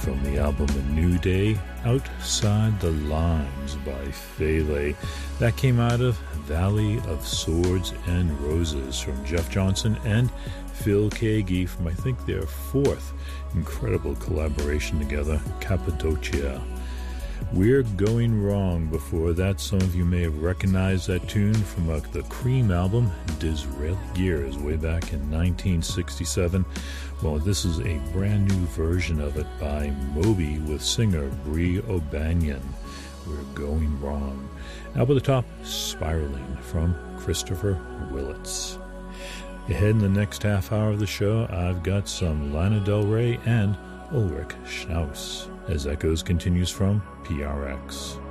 From the album A New Day, Outside the Lines by Fele. That came out of Valley of Swords and Roses from Jeff Johnson and Phil Keaggy from, I think, their fourth incredible collaboration together, Cappadocia. We're Going Wrong. Before that, some of you may have recognized that tune from the Cream album, Disraeli Gears, way back in 1967. Well, this is a brand new version of it by Moby with singer Brie O'Banion. We're Going Wrong. Now, at the top, Spiraling from Christopher Willits. Ahead in the next half hour of the show, I've got some Lana Del Rey and Ulrich Schnauz as Echoes continues from PRX.